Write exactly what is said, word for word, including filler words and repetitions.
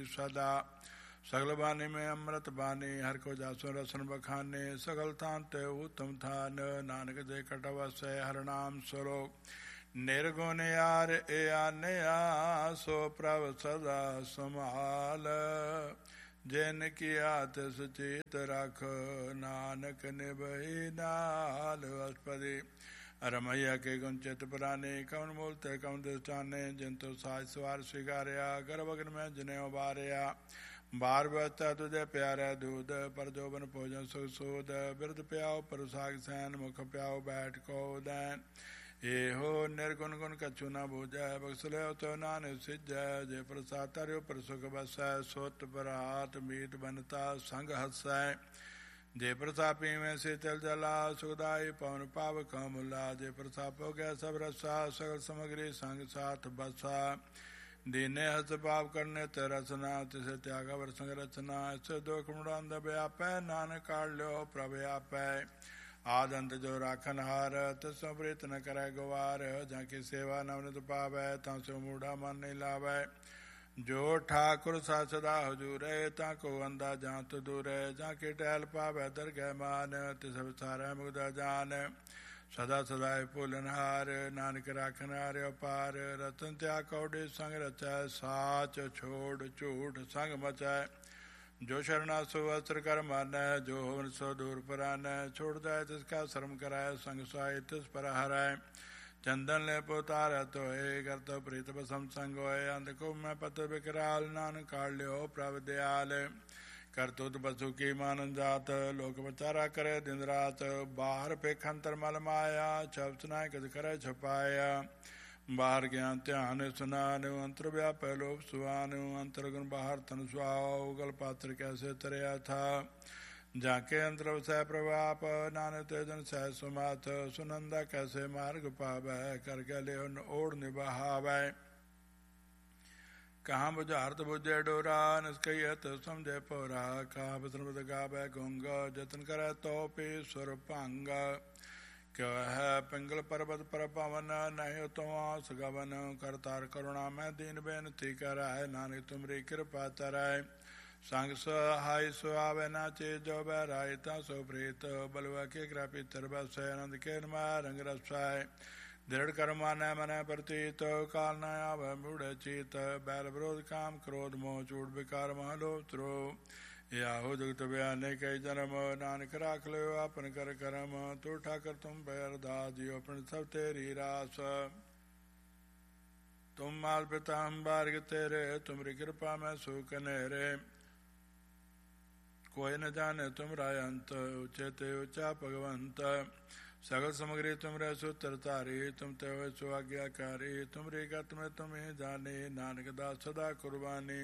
सदा सगल बानी में अमृत बानी हर को जासो रसन बखाने सगल थान ते उत्तम थान नानक दे कटवस हर नाम स्वरोक निर्गुण यार ए आने आ सो प्रभ सदा समाल जिन किया तिस चेत रख नानक निभई नाल अस्पदे रमैया के गुण चित पुराने कवन बोलते कवन दृष्टाने जिन तो साज सवार स्वीकार्या गर्भगन में जिन्हें उबारया बार बता तुझे प्यारा दूध पर जोबन भोजन सुख सूद बिरद प्याओ पर साग सैन मुख प्याओ बैठ को दैन ये हो निर्गुण गुण कछु न बूझै बख्सले तो नान सिज जे प्रसाद तरयो पर सुख बसै सोत पर हाथ मीत बनता संग हसै जे प्रतापी में से चल जला सुखदाई पवन पाव कमला जे प्रताप हो गया सब रसा सगल सामग्री संग साथ बसा दीने हस पाप करने ते रचना तिसे त्याग वर संग रचना ऐसे दुख मुड़ांद व्यापै नानक काढ़ लो प्रव्यापै आदंत जो राखन हार तस्व प्रीत न करे गवार जाकी सेवा नवनत पावै तांसो मूढ़ा मन नहीं लावै जो ठाकुर सा सदा हजूर ताको अंदा जात दूर जाके टहल पावै दरगह मान तिस विचार मुग्धा जान सदा सदाए फूलनहार नानक राखन हार अपार रतन त्याग कौड़े संग रचै साच छोड़ झूठ संग मचै जो शरणा सो वस्त्र कर मान जो हवन सो दूर परान छोड़ जाए तिसका शर्म कराए संग सुहाए तिस पर हराए चंदन ले पोतार तो हे कर तो प्रीत बसम संग होए अंध को मैं पत्र विकराल नानक काढ़ लियो प्रभ दयाल कर तुत बसु की मान जात लोक बचारा करे दिन रात बाहर पे खंतर मल माया छप सुनाए कद करे छपाया बाहर ज्ञान ध्यान सुनान अंतर व्याप लोभ सुहान अंतर गुण बाहर तन सुहाओ गल पात्र कैसे तरया था जाके अंतर वसै प्रभाप नानक तेजन सह सुमात सुनंदा कैसे मार्ग पावै कर गले ओढ़ निभावै कहाँ बुझारत बुझे डोरा निष्कयत समझे पोरा कहाँ बसन गावै गुंग जतन करे तो पे सुर भंग क्यों है पिंगल पर्वत पर पवन नहीं तो आस गवन करतार करुणा में दीन बेनती कराए नानक तुमरी कृपा तराय संग सहाय सुहावे नाचे जो बहराय ता सो प्रीत बलवा के कृपी तरबस आनंद के रंग रसाय दृढ़ कर्मा न मन प्रतीत काल न आव मूढ़ चीत बैल विरोध काम क्रोध मोह चूड़ विकार महलो त्रो या हो जगत बयाने कई जन्म नानक राख लो अपन कर करम तो ठाकर तुम पैर दाजियो अपन सब तेरी रास तुम माल पिता हम बारग तेरे तुमरी कृपा में सुख नेरे कोई न जाने तुमरा अंत उचेते ऊंचा भगवंत सगल सामग्री तुमरे सूत्र तारी तुम ते सुआज्ञाकारी तुमरी गत में तुम्हें जाने नानक दास सदा कुर्बानी